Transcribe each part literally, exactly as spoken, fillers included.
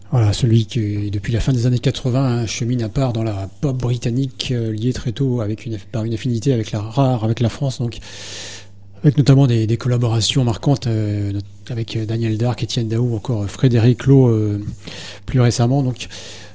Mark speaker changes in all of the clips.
Speaker 1: Voilà, celui qui, depuis la fin des années quatre-vingts, hein, chemine à part dans la pop britannique, euh, liée très tôt avec une, par une affinité avec la rare, avec la France, donc avec notamment des, des collaborations marquantes euh, avec Daniel Dark, Étienne Dao, ou encore Frédéric Lowe euh, plus récemment. Donc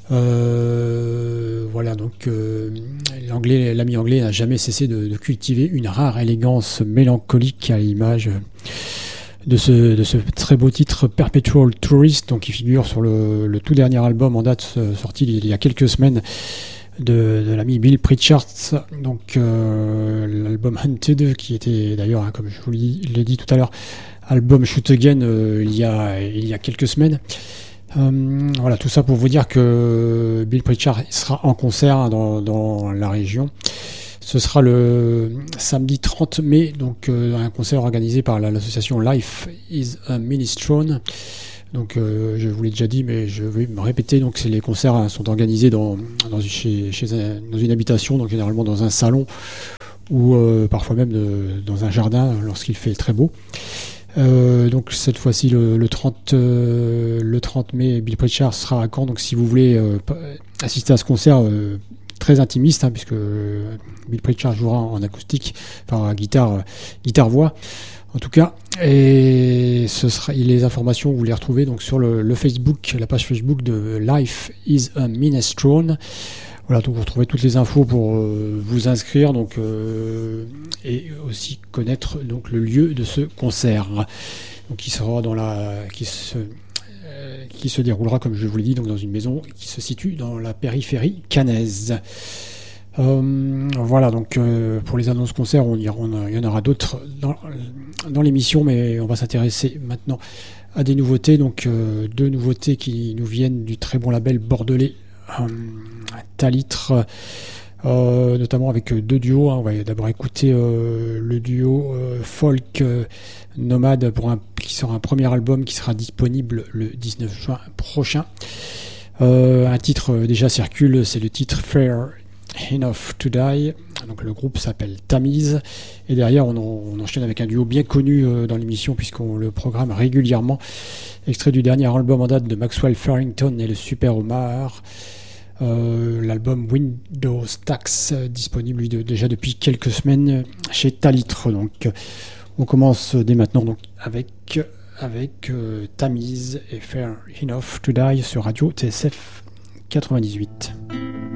Speaker 1: euh, voilà, donc euh, l'anglais, l'ami anglais n'a jamais cessé de, de cultiver une rare élégance mélancolique à l'image de ce, de ce très beau titre Perpetual Tourist, donc qui figure sur le, le tout dernier album en date euh, sorti il y a quelques semaines de, de l'ami Bill Pritchard, donc euh, l'album Hunted, qui était d'ailleurs, hein, comme je vous l'ai dit tout à l'heure, album Shoot Again euh, il, y a, il y a quelques semaines. Euh, voilà, tout ça pour vous dire que Bill Pritchard sera en concert, hein, dans, dans la région. Ce sera le samedi trente mai, donc euh, un concert organisé par la, l'association Life is a Minestrone. Donc euh, je vous l'ai déjà dit, mais je vais me répéter. Donc c'est les concerts, hein, sont organisés dans, dans, chez, chez un, dans une habitation, donc généralement dans un salon ou euh, parfois même de, dans un jardin lorsqu'il fait très beau. Euh, donc cette fois-ci le, le, trente, euh, le trente mai, Bill Pritchard sera à Caen. Donc si vous voulez euh, assister à ce concert euh, très intimiste, hein, puisque Bill Pritchard jouera en acoustique, enfin guitare, euh, guitare voix. En tout cas, et ce sera, les informations vous les retrouvez donc sur le, le Facebook, la page Facebook de Life is a Minestrone. Voilà, donc vous retrouvez toutes les infos pour euh, vous inscrire, donc euh, et aussi connaître donc le lieu de ce concert, donc qui sera dans la, qui se, euh, qui se déroulera, comme je vous l'ai dit, donc dans une maison qui se situe dans la périphérie caennaise. Euh, voilà, donc euh, pour les annonces concerts, on y, on, il y en aura d'autres dans, dans l'émission, mais on va s'intéresser maintenant à des nouveautés. Donc euh, deux nouveautés qui nous viennent du très bon label bordelais euh, Talitre, euh, notamment avec deux duos, hein. On va d'abord écouter euh, le duo euh, folk euh, Nomade, pour un, qui sera un premier album qui sera disponible le dix-neuf juin prochain. Euh, un titre euh, déjà circule, c'est le titre Fair Enough to Die. Donc le groupe s'appelle Tamise, et derrière on, en, on enchaîne avec un duo bien connu euh, dans l'émission, puisqu'on le programme régulièrement, extrait du dernier album en date de Maxwell Farrington et le Super Omar, euh, l'album Windows Tax, euh, disponible lui, de, déjà depuis quelques semaines chez Talitre. Donc on commence dès maintenant donc avec, avec euh, Tamise et Fair Enough to Die sur Radio T S F quatre-vingt-dix-huit.